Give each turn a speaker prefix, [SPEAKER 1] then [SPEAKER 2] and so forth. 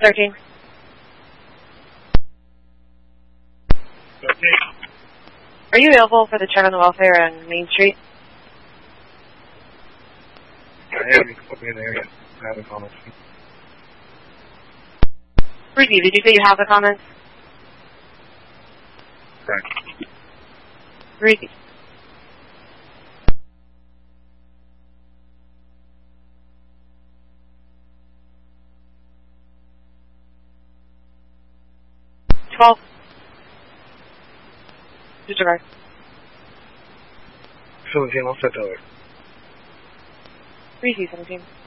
[SPEAKER 1] 13.
[SPEAKER 2] 13.
[SPEAKER 1] Are you available for the check on the welfare on Main Street?
[SPEAKER 2] I am. You can put me in the area. I have a comment.
[SPEAKER 1] Ruthie, did you say you have the comments?
[SPEAKER 2] Correct.
[SPEAKER 1] Ruthie. Twelve. Disregard.
[SPEAKER 2] 17, I'll set that way.
[SPEAKER 1] Ruthie, 17.